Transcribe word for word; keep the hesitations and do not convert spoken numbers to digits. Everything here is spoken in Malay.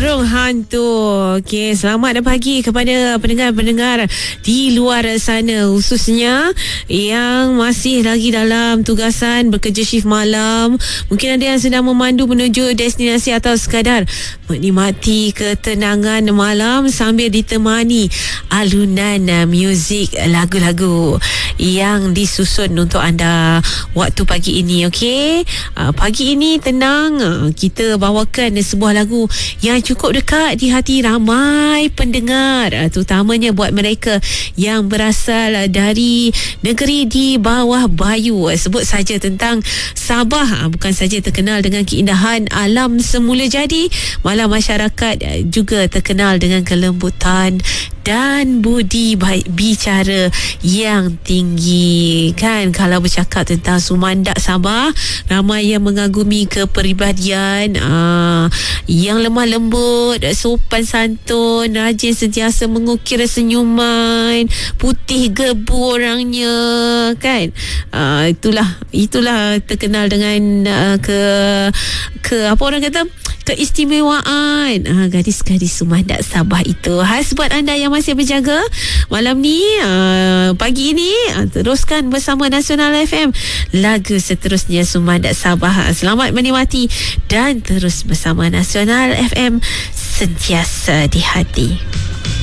Burung hantu. Okey, selamat pagi kepada pendengar-pendengar di luar sana, khususnya yang masih lagi dalam tugasan bekerja shift malam. Mungkin ada yang sedang memandu menuju destinasi atau sekadar menikmati ketenangan malam sambil ditemani alunan muzik lagu-lagu yang disusun untuk anda waktu pagi ini. Okey, uh, pagi ini tenang, uh, kita bawakan sebuah lagu yang cukup dekat di hati ramai pendengar, uh, terutamanya buat mereka yang berasal dari negeri di bawah bayu. Uh, sebut saja tentang Sabah, uh, bukan saja terkenal dengan keindahan alam semula jadi, malah masyarakat uh, juga terkenal dengan kelembutan dan budi bicara yang tinggi. Kan, kalau bercakap tentang Sumandak Sabah, ramai yang mengagumi kepribadian uh, yang lemah lembut, sopan santun, rajin sentiasa mengukir senyuman, putih gebu orangnya, kan. Uh, itulah itulah terkenal dengan uh, ke ke apa orang kata, keistimewaan uh, gadis-gadis Sumandak Sabah itu. Khas buat anda yang masih berjaga malam ni, uh, pagi ini, uh, teruskan bersama Nasional F M, lagu seterusnya Sumandak Sabah. Selamat menikmati dan terus bersama Nasional F M, sentiasa di hati.